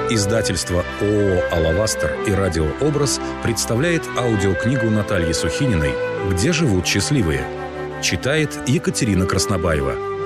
Издательство ООО «Алавастер» и «Радиообраз» представляет аудиокнигу Натальи Сухининой «Где живут счастливые». Читает Екатерина Краснобаева.